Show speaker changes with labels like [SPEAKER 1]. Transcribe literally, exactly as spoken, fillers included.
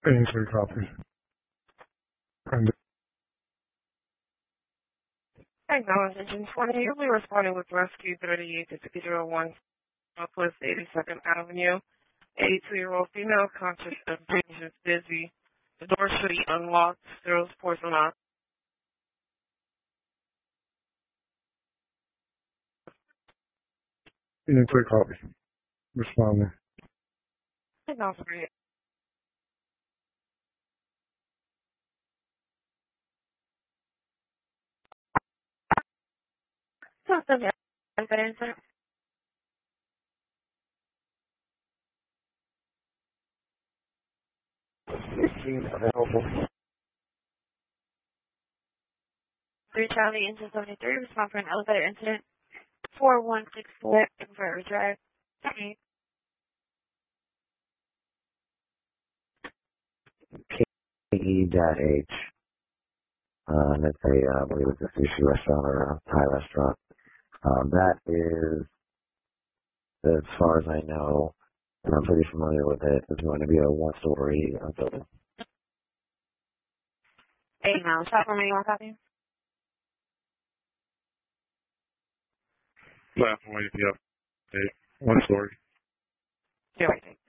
[SPEAKER 1] Ainsley copy. And
[SPEAKER 2] Acknowledge engine twenty. You'll be responding with rescue thirty-eight to six zero one Northwest eighty-second Avenue. eighty-two-year-old female conscious of dangerous busy. The door should be unlocked. Girls porcelain on.
[SPEAKER 1] Ainsley copy. Responding.
[SPEAKER 2] Acknowledge three. Something else.
[SPEAKER 3] fifteen available.
[SPEAKER 2] three Charlie engine seventy-three. Respond for an elevator incident. four one six four Convert Drive.
[SPEAKER 3] K E H. Uh, that's a, uh, I believe it's a sushi restaurant or a Thai restaurant. Um, that is, as far as I know, and I'm pretty familiar with it, it's going to be a one-story uh, building.
[SPEAKER 2] Eight miles. Shop for me, you want copy?
[SPEAKER 1] Last one, yeah. Hey, one story.
[SPEAKER 2] You're right.